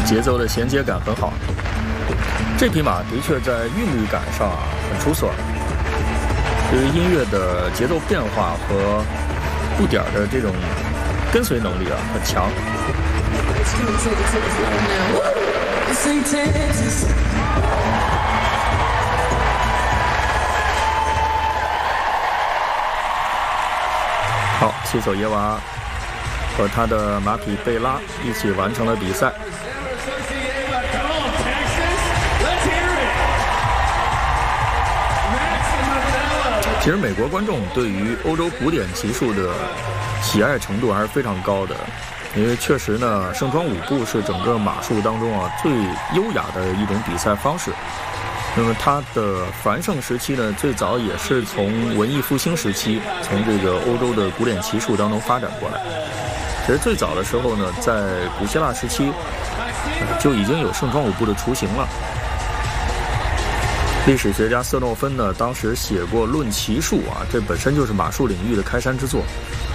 节奏的衔接感很好。这匹马的确在韵律感上很出色，对于音乐的节奏变化和步点的这种跟随能力很强。好，骑手耶娃和他的马匹贝拉一起完成了比赛。其实美国观众对于欧洲古典骑术的喜爱程度还是非常高的，因为确实呢，盛装舞步是整个马术当中最优雅的一种比赛方式。那么它的繁盛时期呢，最早也是从文艺复兴时期，从这个欧洲的古典骑术当中发展过来。其实最早的时候呢，在古希腊时期就已经有盛装舞步的雏形了。历史学家瑟诺芬呢，当时写过《论骑术》这本身就是马术领域的开山之作。